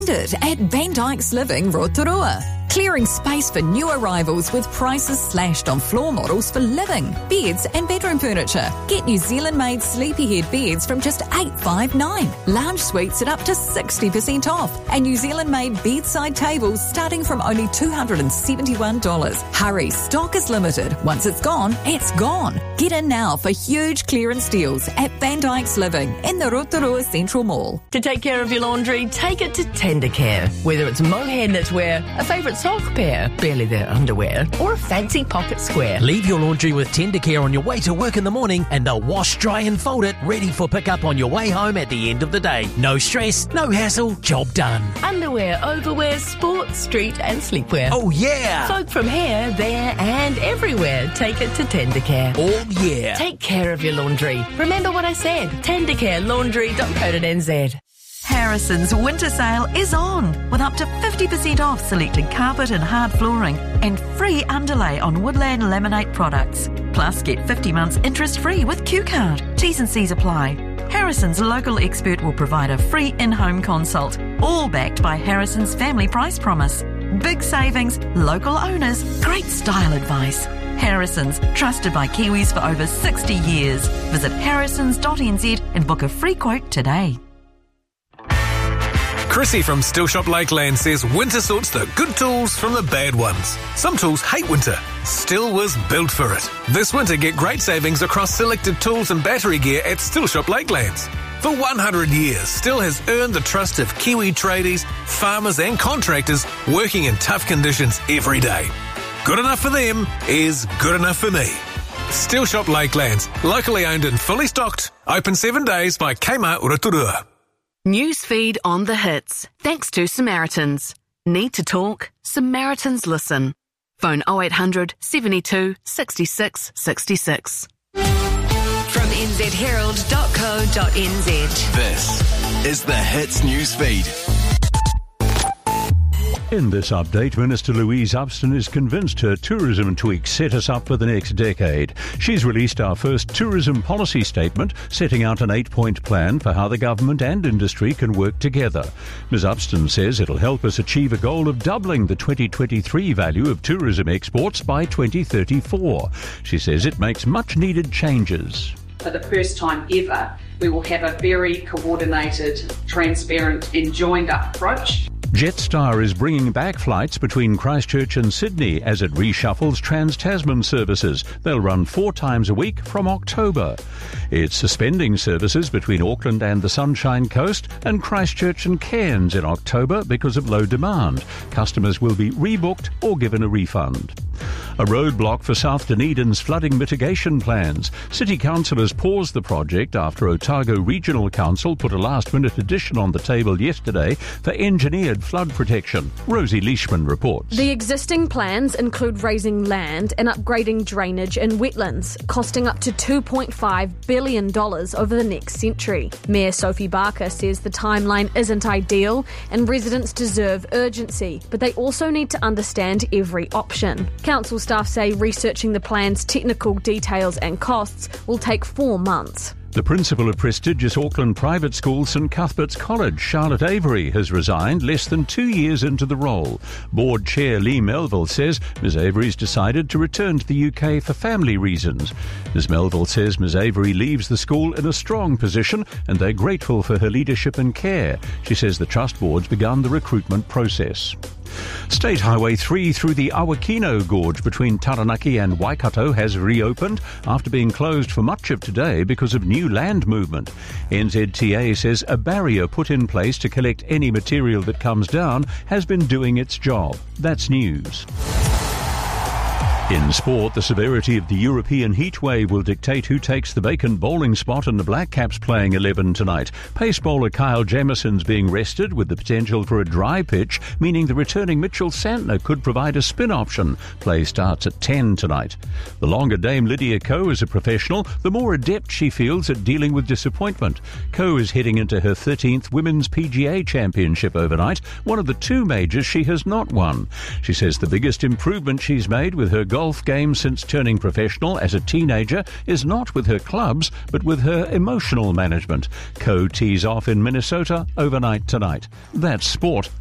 At Van Dyke's Living, Rotorua. Clearing space for new arrivals with prices slashed on floor models for living, beds and bedroom furniture. Get New Zealand-made sleepyhead beds from just $859. Lounge suites at up to 60% off. And New Zealand-made bedside tables starting from only $271. Hurry, stock is limited. Once it's gone, it's gone. Get in now for huge clearance deals at Van Dyke's Living in the Rotorua Central Mall. To take care of your laundry, take it to Tendercare. Whether it's mohair knitwear, a favourite sock pair, barely their underwear, or a fancy pocket square. Leave your laundry with Tendercare on your way to work in the morning and they'll wash, dry and fold it, ready for pickup on your way home at the end of the day. No stress, no hassle, job done. Underwear, overwear, sports, street and sleepwear. Oh yeah! Folk from here, there and everywhere take it to Tendercare. Oh yeah! Take care of your laundry. Remember what I said, tendercarelaundry.co.nz. Harrison's winter sale is on with up to 50% off selected carpet and hard flooring and free underlay on Woodland Laminate products. Plus, get 50 months interest-free with Q-Card. T's and C's apply. Harrison's local expert will provide a free in-home consult, all backed by Harrison's Family Price Promise. Big savings, local owners, great style advice. Harrison's, trusted by Kiwis for over 60 years. Visit harrisons.nz and book a free quote today. Chrissy from Still Shop Lakeland says winter sorts the good tools from the bad ones. Some tools hate winter. Still was built for it. This winter, get great savings across selected tools and battery gear at Still Shop Lakelands. For 100 years, Still has earned the trust of Kiwi tradies, farmers and contractors working in tough conditions every day. Good enough for them is good enough for me. Still Shop Lakelands, locally owned and fully stocked. Open 7 days by Kmart Rotorua. Newsfeed on the hits. Thanks to Samaritans. Need to talk? Samaritans listen. Phone 0800 72 66 66. From nzherald.co.nz. This is the Hits Newsfeed. In this update, Minister Louise Upston is convinced her tourism tweaks set us up for the next decade. She's released our first tourism policy statement, setting out an 8-point plan for how the government and industry can work together. Ms Upston says it'll help us achieve a goal of doubling the 2023 value of tourism exports by 2034. She says it makes much-needed changes. For the first time ever, we will have a very coordinated, transparent and joined-up approach. Jetstar is bringing back flights between Christchurch and Sydney as it reshuffles Trans-Tasman services. They'll run 4 times a week from October. It's suspending services between Auckland and the Sunshine Coast and Christchurch and Cairns in October because of low demand. Customers will be rebooked or given a refund. A roadblock for South Dunedin's flooding mitigation plans. City councillors paused the project after Otago Regional Council put a last-minute addition on the table yesterday for engineered flood protection. Rosie Leishman reports. The existing plans include raising land and upgrading drainage and wetlands, costing up to $2.5 billion over the next century. Mayor Sophie Barker says the timeline isn't ideal and residents deserve urgency, but they also need to understand every option. Council staff say researching the plan's technical details and costs will take 4 months. The principal of prestigious Auckland private school St Cuthbert's College, Charlotte Avery, has resigned less than 2 years into the role. Board Chair Lee Melville says Ms Avery's decided to return to the UK for family reasons. Ms Melville says Ms Avery leaves the school in a strong position and they're grateful for her leadership and care. She says the Trust Board's begun the recruitment process. State Highway 3 through the Awakino Gorge between Taranaki and Waikato has reopened after being closed for much of today because of new land movement. NZTA says a barrier put in place to collect any material that comes down has been doing its job. That's news. In sport, the severity of the European heatwave will dictate who takes the vacant bowling spot in the Black Caps playing 11 tonight. Pace bowler Kyle Jamison's being rested with the potential for a dry pitch, meaning the returning Mitchell Santner could provide a spin option. Play starts at 10 tonight. The longer Dame Lydia Ko is a professional, the more adept she feels at dealing with disappointment. Ko is heading into her 13th Women's PGA Championship overnight, one of the 2 majors she has not won. She says the biggest improvement she's made with her golf golf game since turning professional as a teenager is not with her clubs, but with her emotional management. Co tees off in Minnesota overnight tonight. That's sport.